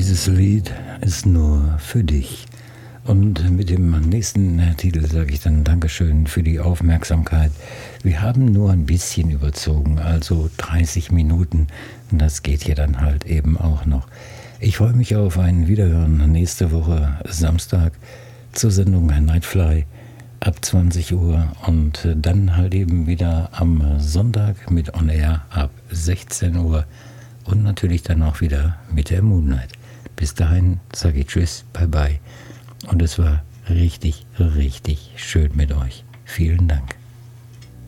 Dieses Lied ist nur für dich. Und mit dem nächsten Titel sage ich dann Dankeschön für die Aufmerksamkeit. Wir haben nur ein bisschen überzogen, also 30 Minuten. Das geht ja dann halt eben auch noch. Ich freue mich auf ein Wiederhören nächste Woche Samstag zur Sendung Nightfly ab 20 Uhr und dann halt eben wieder am Sonntag mit On Air ab 16 Uhr und natürlich dann auch wieder mit der Moonlight. Bis dahin sage ich Tschüss, bye bye. Und es war richtig, richtig schön mit euch. Vielen Dank.